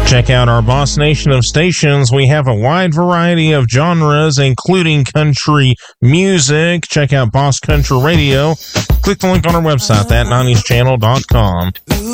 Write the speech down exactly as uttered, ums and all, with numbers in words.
Check out our Boss Nation of stations. We have a wide variety of genres, including country music. Check out Boss Country Radio. Click the link on our website, that nineties channel dot com.